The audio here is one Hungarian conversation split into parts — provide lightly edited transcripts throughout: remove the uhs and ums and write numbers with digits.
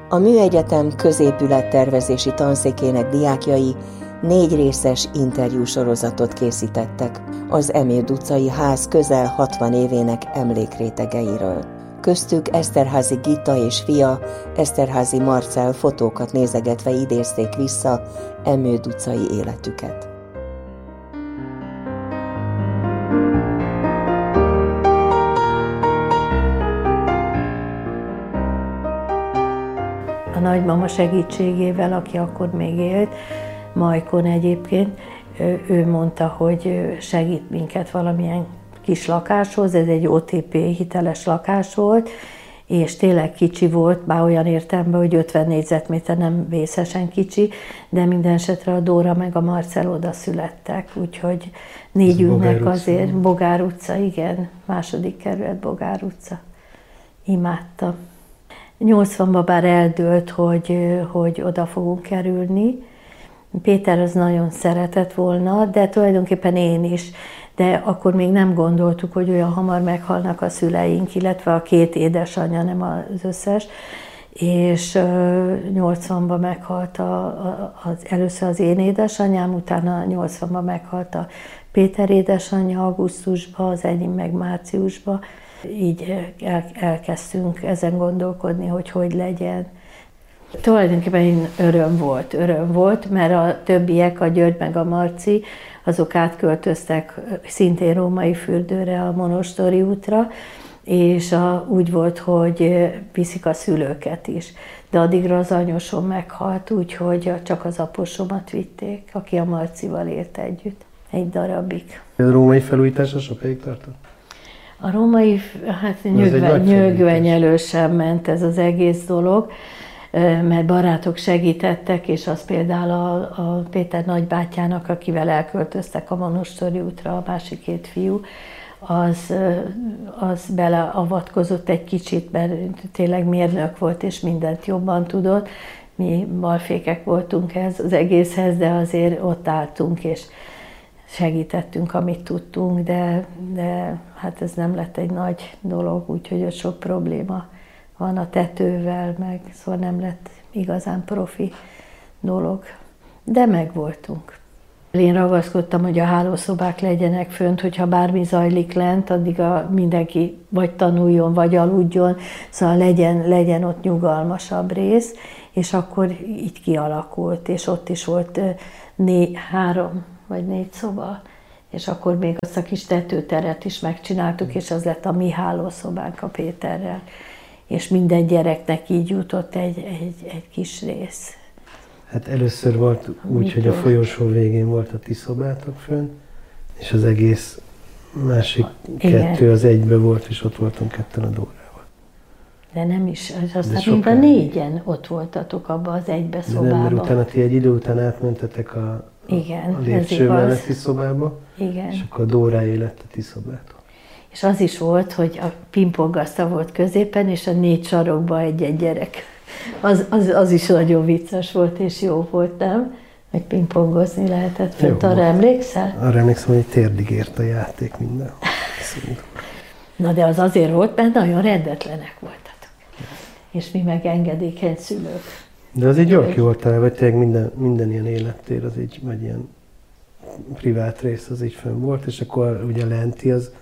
A Műegyetem középülettervezési tanszékének diákjai 4 részes interjúsorozatot készítettek az Eméd utcai ház közel 60 évének emlékrétegeiről. Köztük Eszterházy Gitta és fia, Eszterházy Marcell fotókat nézegetve idézték vissza Eméd utcai életüket. A nagymama segítségével, aki akkor még élt, Majkon egyébként, ő mondta, hogy segít minket valamilyen kis lakáshoz, ez egy OTP hiteles lakás volt, és tényleg kicsi volt, bár olyan értelemben, hogy 50 négyzetméter nem vészesen kicsi, de minden esetre a Dóra meg a Marcell oda születtek, úgyhogy négyünknek azért, Bogár utca, igen, 2. kerület Bogár utca. Imádta. 80-ban bár eldőlt, hogy oda fogunk kerülni. Péter az nagyon szeretett volna, de tulajdonképpen én is. De akkor még nem gondoltuk, hogy olyan hamar meghalnak a szüleink, illetve a 2 édesanyja, nem az összes. És 80-ban meghalt először az én édesanyám, utána 80-ban meghalt a Péter édesanyja augusztusban, az enyém meg márciusban. Így elkezdtünk ezen gondolkodni, hogy legyen. Tulajdonképpen öröm volt, mert a többiek, a György meg a Marci, azok átköltöztek szintén Római Fürdőre, a Monostori útra, és úgy volt, hogy viszik a szülőket is. De addigra az anyósom meghalt, úgyhogy csak az aposomat vitték, aki a Marcival élt együtt, egy darabig. A római felújítása sokáig tartott? A római, hát nyögvenyelősen ment ez az egész dolog, mert barátok segítettek, és az például a Péter nagybátyjának, akivel elköltöztek a Monostori útra, a másik 2 fiú, az beleavatkozott egy kicsit, mert tényleg mérnök volt, és mindent jobban tudott. Mi balfékek voltunk az egészhez, de azért ott álltunk, és segítettünk, amit tudtunk, de hát ez nem lett egy nagy dolog, úgyhogy ott sok probléma van a tetővel, meg szóval nem lett igazán profi dolog, de megvoltunk. Én ragaszkodtam, hogy a hálószobák legyenek fönt, hogyha bármi zajlik lent, addig mindenki vagy tanuljon, vagy aludjon, szóval legyen ott nyugalmasabb rész, és akkor így kialakult, és ott is volt 3 vagy 4 szoba, és akkor még azt a kis tetőteret is megcsináltuk, és az lett a mi hálószobánk a Péterrel. És minden gyereknek így jutott egy kis rész. Hát először volt úgy, hogy a folyosó végén volt a ti szobátok fönn, és az egész másik 2 az egybe volt, és ott voltunk 2 a Dórával. De nem is, aztán mind a 4-en ott voltatok abban az egybe szobában. De nem, mert utána ti egy idő után átmentetek a lépcső melletti szobába, igen. És akkor a Dóráé lett a ti szobátok. És az is volt, hogy a pingpongasztal volt középen, és a 4 sarokban egy gyerek. Az is nagyon vicces volt, és jó volt, nem? Hogy pingpongozni lehetett fönt. Arra emlékszel? Arra emlékszem, hogy térdig ért a játék minden. Na de az azért volt, mert nagyon rendetlenek voltatok. És mi meg engedékeny szülők. De az így jól ki volt találva, hogy tényleg minden ilyen élettér, az így, vagy ilyen privát rész az így fönn volt, és akkor ugye lenti az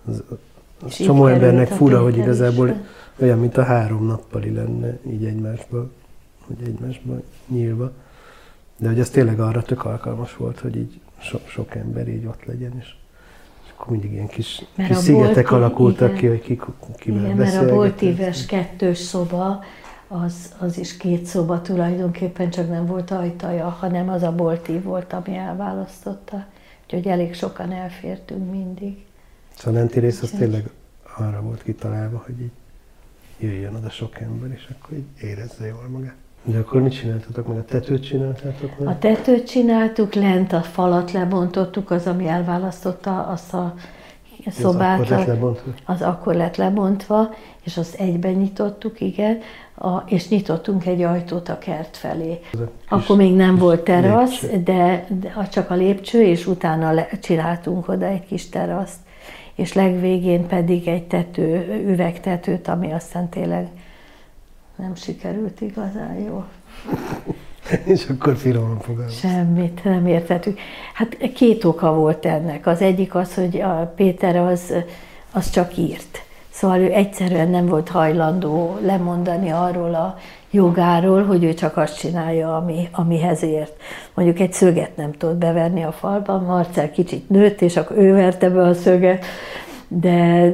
csomó embernek fura, hogy igazából olyan, mint a 3 nappali lenne így egymásba nyílva. De hogy ez tényleg arra tök alkalmas volt, hogy így sok ember így ott legyen, és akkor mindig ilyen kis szigetek alakultak ki, hogy kivel beszélgetni. Mert a boltíves 2 szoba, az is 2 szoba tulajdonképpen, csak nem volt ajtaja, hanem az a boltív volt, ami elválasztotta. Úgyhogy elég sokan elfértünk mindig. Szóval a lenti rész az tényleg arra volt kitalálva, hogy így jöjjön oda sok ember, és akkor így érezze jól magát. De akkor mit csináltatok meg? A tetőt csináltátok meg? A tetőt csináltuk, lent a falat lebontottuk, az, ami elválasztotta azt a szobát. Az akkor lett lebontva, és azt egyben nyitottuk, igen, és nyitottunk egy ajtót a kert felé. Akkor még nem volt terasz, de csak a lépcső, és utána csináltunk oda egy kis teraszt. És legvégén pedig egy üvegtetőt, ami aztán tényleg nem sikerült igazán jól. És akkor finoman fogalmaz. Semmit nem értettük. Hát 2 oka volt ennek. Az egyik az, hogy a Péter az csak írt. Szóval ő egyszerűen nem volt hajlandó lemondani arról a jogáról, hogy ő csak azt csinálja, amihez ért. Mondjuk egy szöget nem tudott beverni a falban, Marcell kicsit nőtt, és akkor ő verte be a szöget, de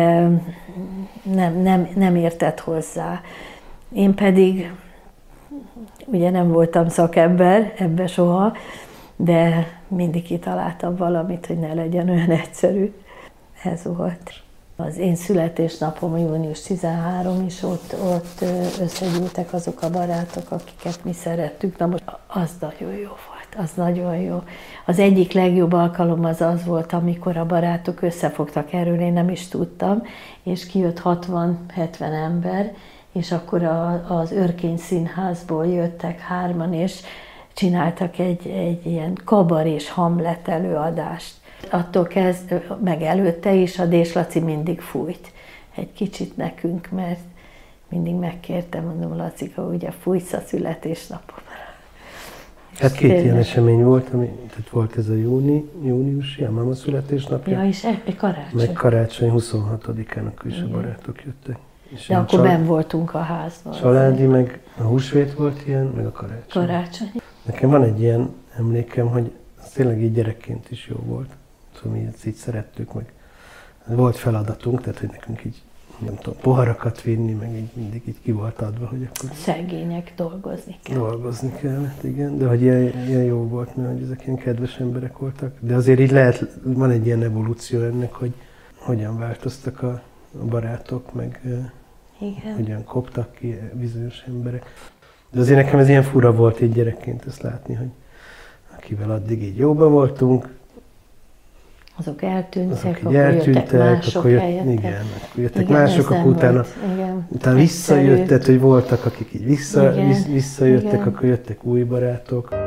nem értett hozzá. Én pedig ugye nem voltam szakember ebbe soha, de mindig kitaláltam valamit, hogy ne legyen olyan egyszerű. Ez volt. Az én születésnapom június 13, és ott összegyűltek azok a barátok, akiket mi szerettük. Na most az nagyon jó volt, az nagyon jó. Az egyik legjobb alkalom az volt, amikor a barátok összefogtak, erről én nem is tudtam, és kijött 60-70 ember, és akkor az Örkény Színházból jöttek 3-an, és csináltak egy ilyen kabarés Hamlet előadást. Attól kezdve, meg előtte is a Dés Laci mindig fújt egy kicsit nekünk, mert mindig megkértem, mondom, Lacika, ugye fújsz a születésnapomra. Hát 2 ilyen esemény volt, tehát volt ez a júniusi, a máma születésnapja. Ja, és egy karácsony. Meg karácsony 26-án, akkor is a barátok jöttek. És de akkor benn voltunk a házban. Családi, meg a húsvét volt ilyen, meg a karácsony. Nekem van egy ilyen emlékem, hogy az tényleg így gyerekként is jó volt. Szóval mi ezt így szerettük, meg volt feladatunk, tehát hogy nekünk így, nem tudom, poharakat vinni, meg így mindig így ki volt adva, hogy akkor... Szegények, dolgozni kell. Dolgozni kellett, igen, de hogy ilyen jó volt, mert hogy ezek ilyen kedves emberek voltak. De azért így van egy ilyen evolúció ennek, hogy hogyan változtak a barátok, meg igen. Hogyan koptak ki bizonyos emberek. De azért nekem ez ilyen fura volt így gyerekként ezt látni, hogy akivel addig így jóban voltunk, azok eltűntek, akkor jöttek mások helyettek. Igen, akkor jöttek mások, akkor utána visszajött, tehát hogy voltak, akik így visszajöttek, igen, akkor jöttek új barátok.